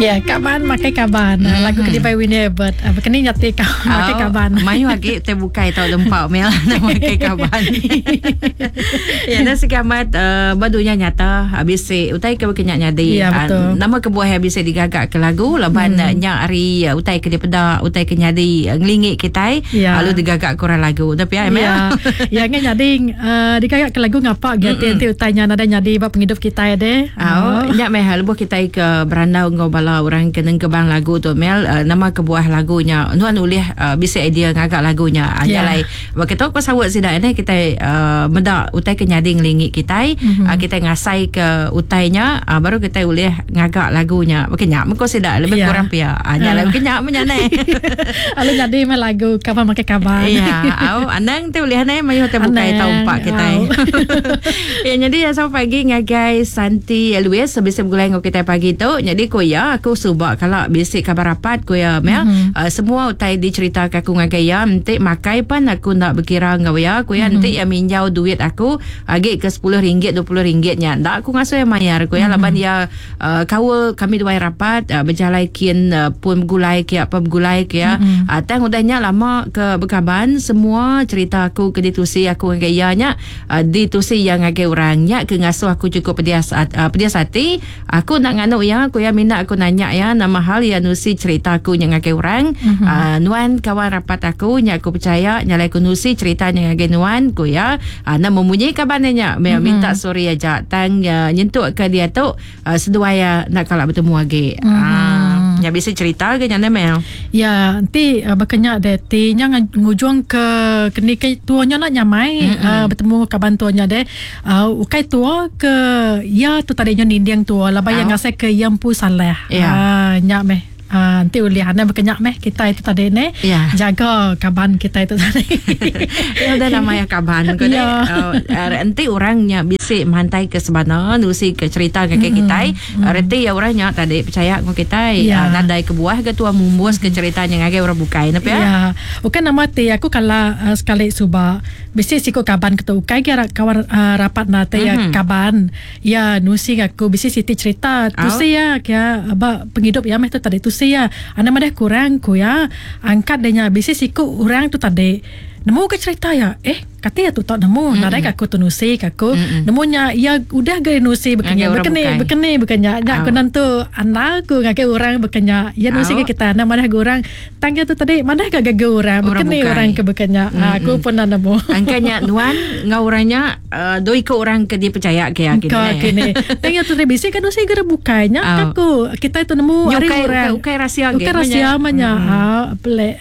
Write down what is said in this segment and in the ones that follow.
Ya, kaban makai kaban. Lagu Kedipai Winnie Bird. Kini nyati makai kaban. Mayu lagi terbuka tau lempak mel makai kaban. Ya, nasi kamat badunya nyata habis utai ke kenyak nyadi. Ya, betul. Nama kebuah habis digagak ke lagu laban nyak hari utai ke dipeda utai ke nyadi ngelingik kitai lalu digagak kurang lagu. Tapi ya mel. Ya, nyadi digagak ke lagu ngapa ganti utainya nada nyadi bab penghidup kita deh. Nyak meh lebuh kita ke berandau ngau bala orang keneng kebang lagu tu mel nama kebuah lagunya nuan ulih bisa idea ngagak lagunya nyalai begitu pas awak sida ni kita meda utai ke nyadi ngelingi kita kita ngasai ke utainya baru kita ulih ngagak lagunya makanya mengko sida lebih kurang pia nyalai kenyak menyane alu jadi mah lagu kapan makai kaban andang tu ulih ni mayu te bukai tau pak kita ya jadi sampai pagi ngagai Santi Luis sebisa gulai ngau kita pagi tu jadi ko ya aku subak kalau bisik kabar rapat ko ya mel semua utai dicerita ke aku ngagai ya nanti makai pan aku nak berkira ngau ya ko ya nanti ya minjau duit aku agak ke RM10 RM20 nya ndak aku ngaso ya mayar ko ya laban ya kau kami dua rapat berjalai kian pun gulai ke apa gulai ke ya tang udahnya lama ke bekaban semua cerita aku ke ditusi aku ngagai ya nya ditusi yang ngagai orangnya ke ngaso aku cukup pedias hati aku nak nganu ya aku ya minat aku nanya ya nama hal ya nusi cerita aku yang ngagai orang nuan kawan rapat aku nya aku percaya nyalai aku nusi cerita yang ngagai nuan ku ya nak memunyi kabannya minta sorry aja tang nyentuk ke dia tu sedua ya nak kalau bertemu lagi ya bisa cerita ke nyana mel ya nanti berkenyak deti nya ngujung ke kini ke tuanya nak nyamai bertemu kaban tuanya deh ukai tua ke ya tu tadinya nindiang tua laba yang ngasai ke yang pu salah nyak meh nanti ulihannya berkenyak meh kita itu tadi ni jaga kaban kita itu tadi ya udah namanya kaban ko nanti orangnya bisa menghantai ke sebana nusi ke cerita ke kita nanti ya orangnya tadi percaya ko kita nadai ke buah ke tua mumbus ke ceritanya ngagai orang bukai napa ya bukan nama ti aku kala sekali suba bisa siko kaban ke ukai ke kawan rapat nate ya kaban ya nusi aku bisa siti cerita tu ya kya aba penghidup ya meh tu tadi tu ya anda madah kurang ku ya angkat denya bisa siku orang tu tadi nemu ke cerita ya kata ya tu tak nemu narai aku tu nusi aku nemunya ya udah gay nusi bekenya nyak aku nantu anakku ngakai orang bekenya ya nusi ke kita nama dah orang tangga tu tadi mana gak orang bekenya orang ke bekenya aku pun dah nemu angkanya nuan ngau orangnya doi ke orang ke dia percaya ke ya kini tangga tu tadi bisa kan nusi gara bukanya aku kita itu nemu hari orang ukai rahasia manya pelek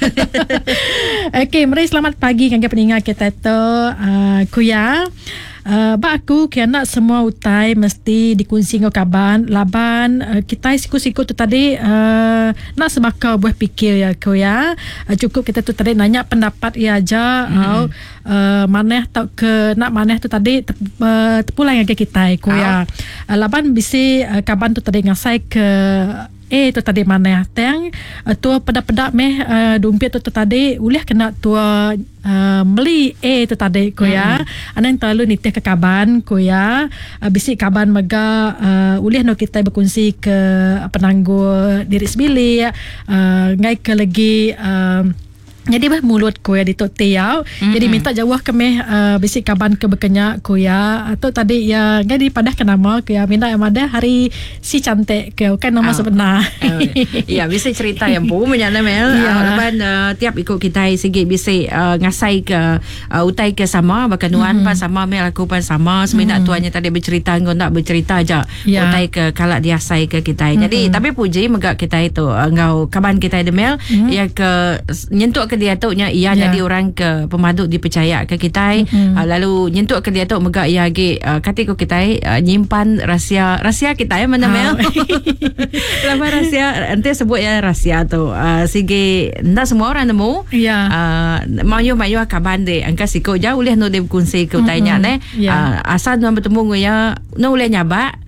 okey mari selamat pagi kangge pendengar kita tu kuya aku kena semua utai mesti dikongsi ngau kaban laban kita siku-siku tu tadi nak sebaka buah fikir ya kuya cukup kita tu tadi nanya pendapat ia aja maneh tak ke nak maneh tu tadi terpulang ke kita kuya laban bisi kaban tu tadi ngasai ke tu tadi mana tang tua pedak-pedak meh dompet tu tadi uliah kena tua beli tu tadi ko ya anang terlalu nitih ke kaban ko ya bisi kaban mega uliah no kita berkongsi ke penangguh diri sebili ngai ke lagi jadi mulut ko ya di tok tiau jadi minta jawah ke meh bisi kaban ke bekenya ko ya atau tadi ya jadi padah ke nama ko ya minta ada hari si cantik ke kan nama sebenar ya bisa cerita yang pun menyana mel leban tiap ikut kita segi bisa ngasai ke utai ke sama bahkan nuan pan sama mel aku pan sama seminat tuannya tadi bercerita ngau nak bercerita aja utai ke kalak dia sai ke kita jadi tapi puji megak kita itu ngau kaban kita de mel ya ke nyentuk dia tu nya ia jadi orang ke pemadu dipercaya ke kita lalu nyentuk ke dia tu megak ia agi katiku kita nyimpan rahsia kita ya mana mel lama rahsia ente sebut ya rahsia tu sige ndak semua orang nemu mayu kaban de angka siko jauh leh no de kunsi ke utainya ne asal no bertemu ya no boleh nyaba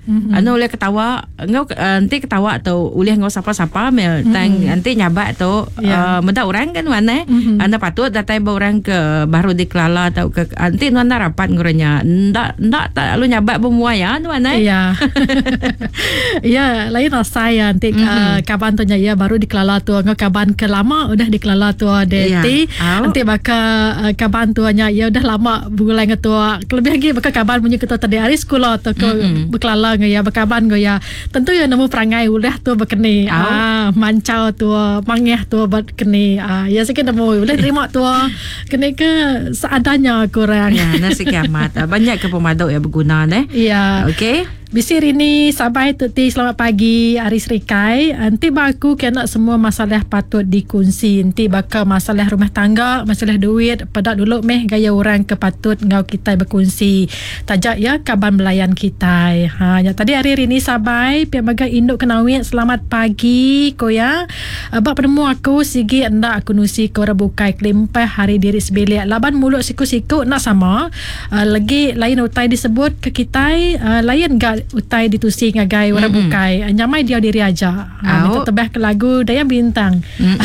Anu boleh ketawa ngau nanti ketawa atau boleh ngau sapa-sapa mel tang nanti nyabat atau menda orang kan mana anda patut datai orang ke baru di Kelala atau ke nanti nuan rapat nguranya ndak tak lu nyabat semua ya nuan ya. Ya, lain rasa ya nanti kaban tu ya baru di Kelala tu ngau kaban ke lama udah di Kelala tu deti nanti bakal kaban tu nya ya udah lama bulan ketua lebih lagi bakal kaban punya ketua tadi hari sekolah atau ke Kelala ya bakaban ya tentu ya nemu perangai udah tu berkeni mancau tu mangeh tu berkeni ya sikit nemu boleh terima tu kena ke seadanya kurang ya nasi kiamat banyak ke pemadok yang berguna ya okey. Bisir ini sampai tuti selamat pagi Aris Rikai. Nanti baku kena semua masalah patut dikongsi. Nanti bakal masalah rumah tangga, masalah duit, pada dulu meh gaya orang ke patut ngau kita berkongsi. Tajak ya kaban melayan kita. Ya tadi hari ini sampai pihak bagai induk kenawit selamat pagi ko ya. Bak penemu aku sigi anda aku nusi ko rebukai kelimpah hari diri sebelik. Laban mulut siku-siku nak sama. Lagi lain utai disebut ke kita lain gak utai ditusi ngagai orang bukai nyamai dia diri aja minta tebah ke lagu Daya Bintang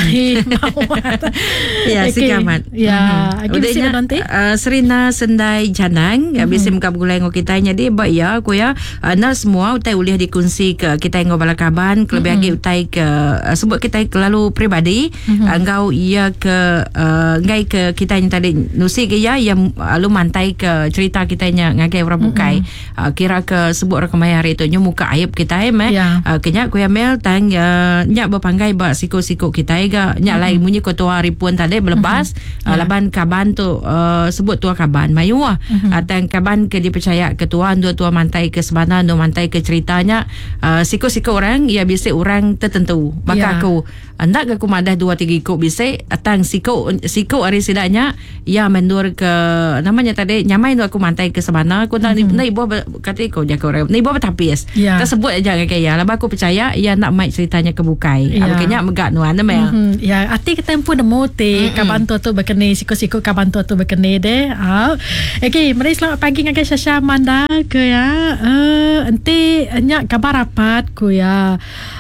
ya si kamat ya udahnya nanti Serina Sendai Janang bisa muka bergulai ngau kita jadi baik ya aku ya nak semua utai boleh dikongsi ke kita ngau balakaban kelebih lagi utai ke sebut kita lalu peribadi engkau ia ke ngai ke kita yang tadi nusi ke ya yang lalu mantai ke cerita kita nya ngagai orang bukai kira ke sebut rekamai hari tu muka aib kita kenya ku mel tang nya berpanggai ba siko-siko kita ga nya lain munyi ko tua ripuan tadi berlepas laban kaban tu sebut tua kaban mayu tang kaban ke dipercaya ketua tua mantai ke sebana do mantai ke ceritanya siko-siko orang ya biasa orang tertentu maka aku anda ke kumadah 2-3 ikut bisa tang siko hari sidaknya ya mendur ke namanya tadi nyamai tu aku mantai ke sebana aku nak ibu kata ko jaga orang ni ibu bertapis tersebut aja kayak lah aku percaya ya nak mai ceritanya kebukai kayaknya megak nuan mel ya arti kita pun nemu te kaban tu berkeni siko-siko kaban tu berkeni deh okey mari selamat pagi ngagai Syasha Manda ke ya enti nya kabar rapat ku ya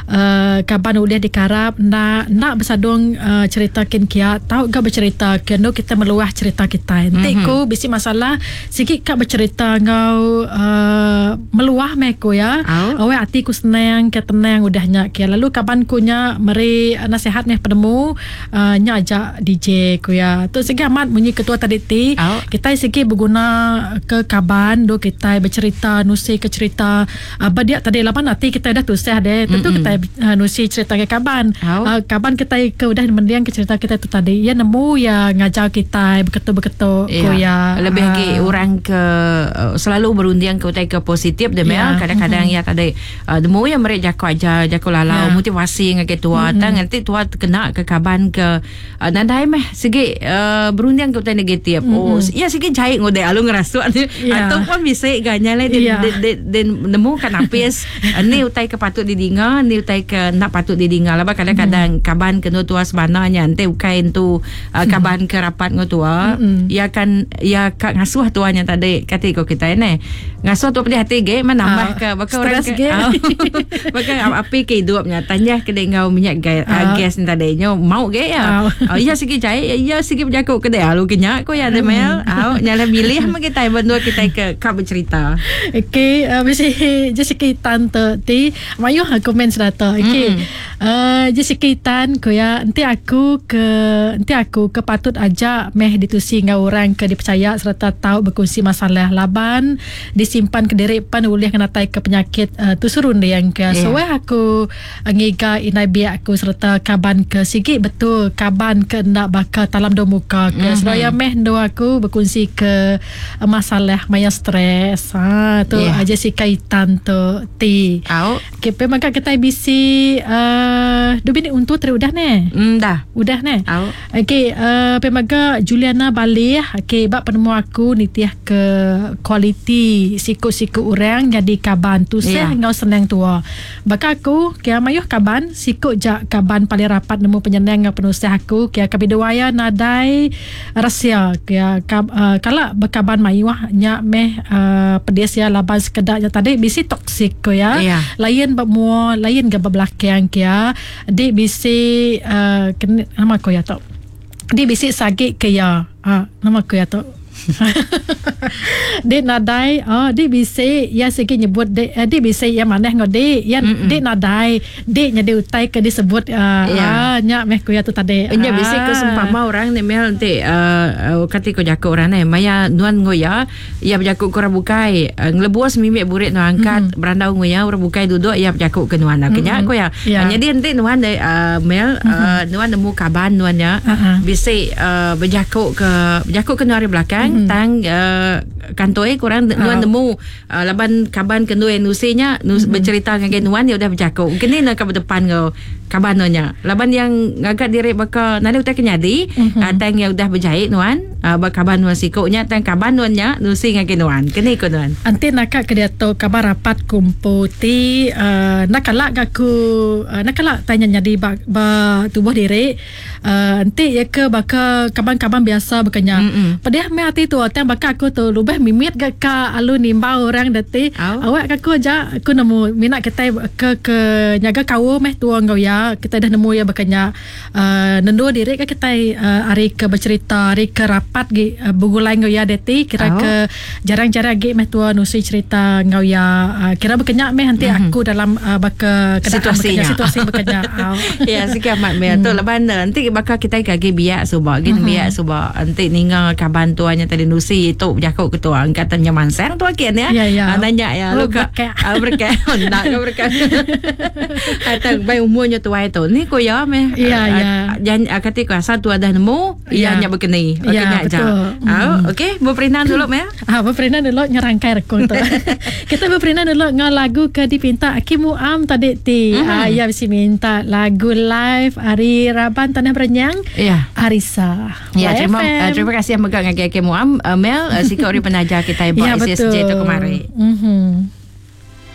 kaban udah dikarap nak bersadung ceritakan kia tahu gak bercerita kena kita meluah cerita kita enti ku bisi masalah sikit kak bercerita ngau meluah meko ya awe hati ku senang ke tenang udahnya ke lalu kapan ku nya meri nasihat meh penemu nya ajak DJ ku ya tu segi amat bunyi ketua tadi ti kita segi berguna ke kaban do kita bercerita nusi ke cerita dia tadi lapan hati kita dah tulisah deh tentu kita nusi cerita ke kaban kaban kita ke udah mendiang ke cerita kita tu tadi ya nemu ya ngajar kita beketu-beketu ku ya lebih lagi orang ke selalu berundiang ke utai ke positif deh kadang-kadang ya tadi demo yang mereka jago lalau motivasi dengan ketua nanti tua kena ke kaban ke nandai meh segi berundiang ke utai negatif ya segi jahit ngode alu ngerasa ataupun bisa ganya lah dan nemu kan apis ni utai ke patut didinga ni utai ke nak patut didinga lah kadang-kadang kaban ke tua sebenarnya nanti ukain tu kaban ke rapat ngotua ya kan ya kak ngasuh tuanya tadi kata ko kita ini ngasuh tu pada hati ge menambah ke bakal orang ke bakal api ke hidupnya tanya ke ngau minyak gas ni tadinya mau ge ya ya sikit jai ya sikit berjaku ke dia lu kenyak ko ya demel nyala pilih sama kita berdua kita ke kau bercerita okey mesti jesikitan tu ti mayu komen serata okey jesikitan ko ya nanti aku ke patut ajak meh ditusi ngau orang ke dipercaya serta tahu berkongsi masalah laban disimpan ke diri pan boleh kena tai ke penyakit tu surun dia yang ke so aku ngiga inai biak aku serta kaban ke sikit betul kaban ke nak bakal talam do muka ke seraya meh do aku berkongsi ke masalah maya stres tu aja si kaitan tu ti kepe maka kita bisa bisi 2 minit untuk terudah ne. Dah. Udah ne. Au. Okey, pemaga Juliana balik. Okey, bab penemu aku nitiah ke kualiti sikut-sikut orang jadi kaban tu seh ngau senang tua. Baka aku kia mayuh kaban sikut jak kaban paling rapat nemu penyenang ngau penusih aku kia kabidawaya nadai rahsia kia kala bakaban mayuh nya meh pedes ya laban sekedar ya tadi bisi toksik ko ya. Lain bemua lain ga belakang kia di bisi nama ko ya tok. Di bisi sagik ke ya. Nama ko ya tok. Di nadai di bisi ya sikit nyebut di bisi ya maneh ngode ya di nadai di nyade utai ke disebut nya meh ko ya tu tadi nya bisi ke seumpama orang ni mel nanti kati ko jaku orang ni maya nuan ngoya ya berjaku ko rabukai nglebuas mimik burit no angkat berandau ngoya orang bukai duduk ya berjaku ke nuan kenya ko ya jadi nanti nuan mel nuan nemu kaban nuannya bisi berjaku ke nuan belakang tang kantoi korang nuan nemu laban kaban kendoi nusinya bercerita dengan nuan dia udah bercakap kini nak ke depan kau kabanonya laban yang agak diri baka nade utai kenyadi tang yang udah berjahit nuan bakaban nuan sikoknya tang kabanuannya nusi dengan nuan kini ko nuan anti nak ke dia tu kabar rapat kumputi nakala gaku nakala tanya nyadi ba tubuh diri anti ya ke baka kaban-kaban biasa bakanya padahal me ati tu tang baka aku tu lubah mimit gak ka alu nimbau orang dati awak aku aja aku nemu minat kita ke nyaga kau meh tua ngau ya kita dah nemu ya bakanya nendu diri ke kita hari ke bercerita hari ke rapat gi bugulai ngau ya dati kira ke jarang-jarang gi meh tua nusi cerita ngau ya kira bakanya meh nanti aku dalam baka situasi bakanya ya sikit amat meh tu leban nanti bakal kita kaki biak subak gin biak subak nanti ninga kaban tuanya tadi nusi itu jakau ketua angkatannya mansang tu akhir ya nanya ya luka berkat nak berkat atang bai umurnya tu itu ni ko ya meh jan akati ko asal tu ada nemu ia nya berkeni okey aja okey berperinan dulu meh berperinan dulu nyerangkai rekong tu kita berperinan dulu ngau lagu ke dipinta Akimu Am tadi ti ya bisi minta lagu live hari Raban Tanah Berenyang Arisa terima kasih yang megang Akimu Am Mel sikit ori penaja kita buat SSJ tu kemarin